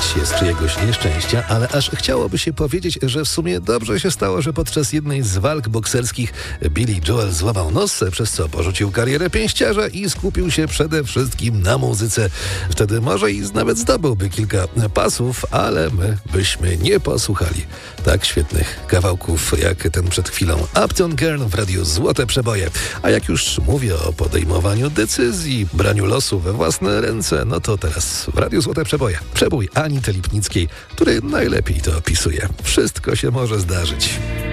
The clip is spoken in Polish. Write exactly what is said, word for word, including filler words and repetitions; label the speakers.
Speaker 1: się z czyjegoś nieszczęścia, ale aż chciałoby się powiedzieć, że w sumie dobrze się stało, że podczas jednej z walk bokserskich Billy Joel złamał nos, przez co porzucił karierę pięściarza i skupił się przede wszystkim na muzyce. Wtedy może i nawet zdobyłby kilka pasów, ale my byśmy nie posłuchali tak świetnych kawałków jak ten przed chwilą Uptown Girl w radiu Złote Przeboje. A jak już mówię o podejmowaniu decyzji, braniu losu we własne ręce, no to teraz w radiu Złote Przeboje przebój Anity Lipnickiej, który najlepiej to opisuje. Wszystko się może zdarzyć.